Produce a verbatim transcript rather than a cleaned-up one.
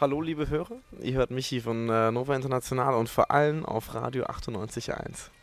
Hallo, liebe Hörer. Ihr hört Michi von äh, Nova International und vor allem auf Radio achtundneunzig Komma eins.